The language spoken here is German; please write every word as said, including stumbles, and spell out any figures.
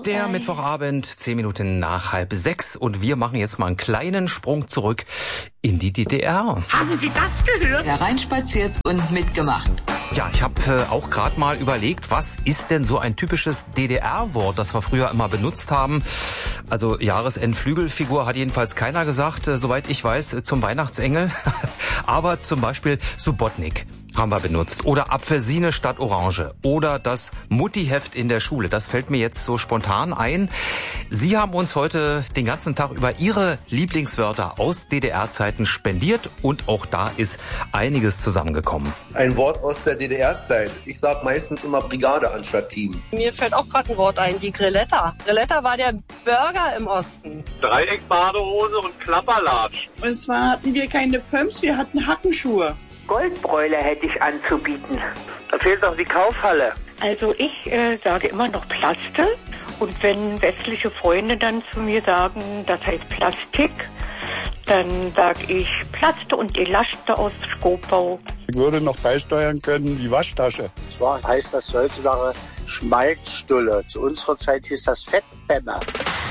Der Mittwochabend, zehn Minuten nach halb sechs und wir machen jetzt mal einen kleinen Sprung zurück in die D D R. Haben Sie das gehört? Hereinspaziert und mitgemacht. Ja, ich habe äh, auch gerade mal überlegt, was ist denn so ein typisches D D R-Wort, das wir früher immer benutzt haben. Also Jahresendflügelfigur hat jedenfalls keiner gesagt, äh, soweit ich weiß, äh, zum Weihnachtsengel. Aber zum Beispiel Subotnik haben wir benutzt. Oder Apfelsine statt Orange. Oder das Muttiheft in der Schule. Das fällt mir jetzt so spontan ein. Sie haben uns heute den ganzen Tag über Ihre Lieblingswörter aus D D R-Zeiten spendiert. Und auch da ist einiges zusammengekommen. Ein Wort aus der D D R-Zeit. Ich sage meistens immer Brigade anstatt Team. Mir fällt auch gerade ein Wort ein, die Grilletta. Grilletta war der Burger im Osten. Dreieckbadehose und Klapperlatsch. Und zwar hatten wir keine Pumps, wir hatten Hackenschuhe. Goldbräuler hätte ich anzubieten. Da fehlt noch die Kaufhalle. Also ich äh, sage immer noch Plaste. Und wenn westliche Freunde dann zu mir sagen, das heißt Plastik, dann sage ich Plaste und Elaste aus Skopau. Ich würde noch beisteuern können die Waschtasche. Zwar heißt das heutzutage Schmalzstulle. Zu unserer Zeit hieß das Fettbämmer.